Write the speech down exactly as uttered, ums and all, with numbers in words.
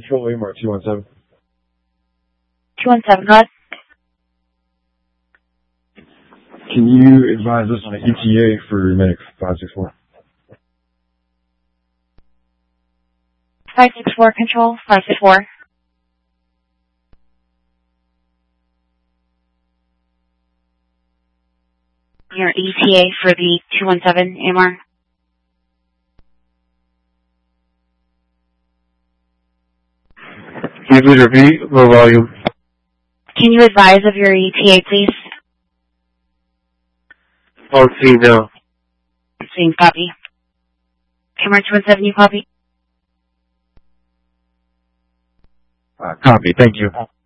Control A M R two one seven. two one seven, go ahead. Can you advise us on an E T A for Medic five six four? five six four, control, five six four. Your E T A for the two one seven A M R. Can you please repeat? Low volume. Can you advise of your E T A, please? On scene now. Same copy. Camera two one seven, you copy? Uh, copy, thank you.